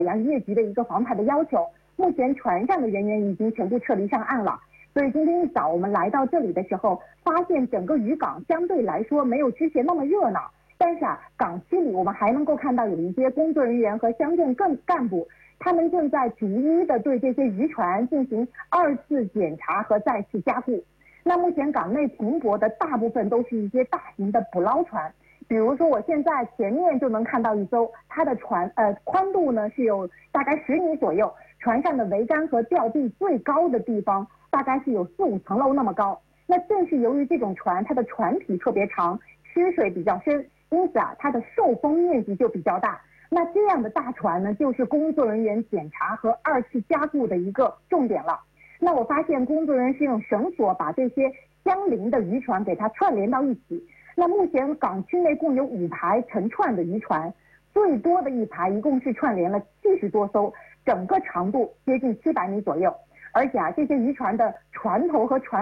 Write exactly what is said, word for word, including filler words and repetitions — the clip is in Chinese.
洋渔业局的一个防台的要求，目前船上的人员已经全部撤离上岸了。所以今天一早我们来到这里的时候，发现整个渔港相对来说没有之前那么热闹，但是啊，港区里我们还能够看到有一些工作人员和乡镇干干部，他们正在逐一的对这些渔船进行二次检查和再次加固。那目前港内停泊的大部分都是一些大型的捕捞船。比如说，我现在前面就能看到一艘，它的船呃宽度呢是有大概十米左右，船上的桅杆和吊臂最高的地方大概是有四五层楼那么高。那正是由于这种船，它的船体特别长，吃水比较深，因此啊，它的受风面积就比较大。那这样的大船呢，就是工作人员检查和二次加固的一个重点了。那我发现工作人员是用绳索把这些相邻的渔船给它串联到一起。那目前港区内共有五排成串的渔船，最多的一排一共是串联了七十多艘，整个长度接近七百米左右。而且啊，这些渔船的船头和船